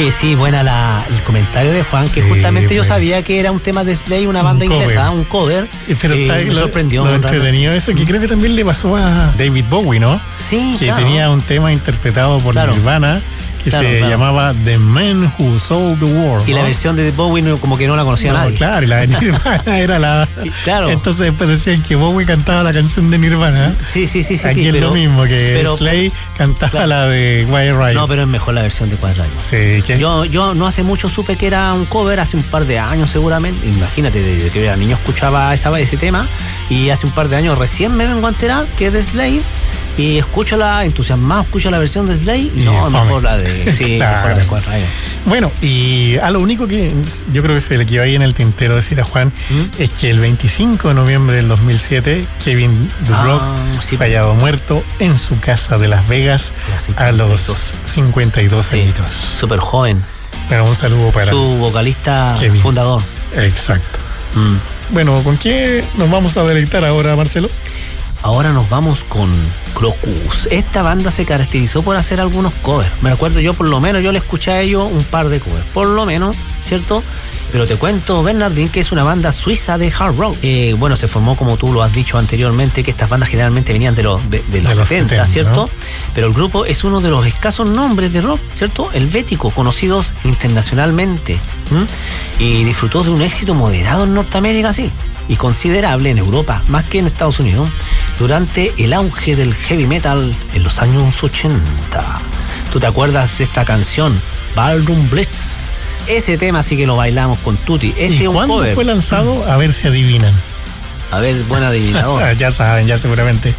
Oye, sí, buena el comentario de Juan, que justamente yo sabía que era un tema de Slade, una banda inglesa, un cover. Pero me sorprendió. Lo entretenido eso, que creo que también le pasó a David Bowie, ¿no? Sí, que tenía un tema interpretado por Nirvana que se llamaba The Man Who Sold the World, y ¿no? la versión de Bowie como que no la conocía nadie. Claro, y la de Nirvana era la... Claro. Entonces después decían que Bowie cantaba la canción de Nirvana. Sí. Aquí es lo mismo, que Slade cantaba la de Quiet Riot. No, pero es mejor la versión de Quiet Riot. Sí, ¿qué? Yo no hace mucho supe que era un cover, hace un par de años seguramente. Imagínate, desde que yo era niño escuchaba ese tema, y hace un par de años recién me vengo a enterar que es de Slade. Y escucho la versión de Slade. No, es mejor la de... Sí, claro. Mejor la de Quiet Riot. Bueno, y lo único que yo creo que se le quedó ahí en el tintero decir a Juan es que el 25 de noviembre del 2007 Kevin DuRock fue hallado muerto en su casa de Las Vegas a los 52 añitos. Súper joven. Pero un saludo para su vocalista Kevin. Fundador. Exacto. Bueno, ¿con qué nos vamos a deleitar ahora, Marcelo? Ahora nos vamos con Crocus. Esta banda se caracterizó por hacer algunos covers. Me recuerdo yo, por lo menos, yo le escuché a ellos un par de covers. Por lo menos, ¿cierto? Pero te cuento, Bernardín, que es una banda suiza de hard rock. Bueno, se formó, como tú lo has dicho anteriormente, que estas bandas generalmente venían de los 70, ¿cierto? ¿No? Pero el grupo es uno de los escasos nombres de rock, ¿cierto? Helvético, conocidos internacionalmente. Y disfrutó de un éxito moderado en Norteamérica, sí, y considerable en Europa, más que en Estados Unidos, durante el auge del heavy metal en los años 80. ¿Tú te acuerdas de esta canción, Ballroom Blitz? Ese tema sí que lo bailamos con Tutti. ¿Y cuándo fue lanzado? A ver si adivinan. A ver, buen adivinador. Ya saben, ya seguramente.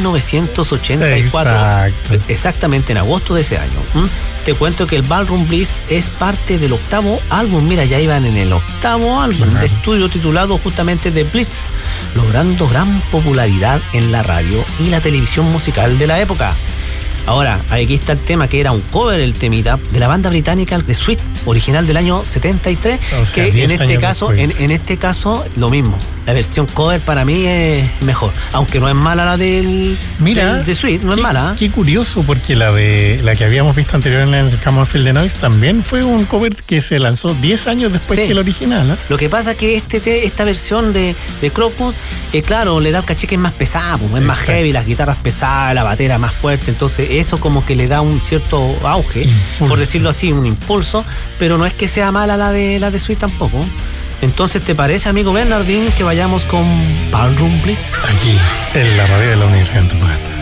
1984. Exacto. Exactamente en agosto de ese año. Te cuento que el Ballroom Blitz es parte del 8º álbum. Mira, ya iban en el 8º álbum de estudio titulado justamente The Blitz, logrando gran popularidad en la radio y la televisión musical de la época. Ahora, aquí está el tema, que era un cover, el temita, de la banda británica The Sweet, original del año 73, o sea, que en este caso, lo mismo. La versión cover para mí es mejor, aunque no es mala la del The Sweet, no es mala. Qué curioso, porque la que habíamos visto anteriormente en el Come On Feel the Noise también fue un cover que se lanzó 10 años después que el original, ¿no? Lo que pasa es que esta versión de Crocus, claro, le da un caché que es más pesado, es más heavy, las guitarras pesadas, la batera más fuerte, entonces eso como que le da un cierto auge, por decirlo así, un impulso, pero no es que sea mala la de Sweet tampoco. Entonces, ¿te parece, amigo Bernardín, que vayamos con Ballroom Blitz? Aquí, en la radio de la Universidad de Antofagasta.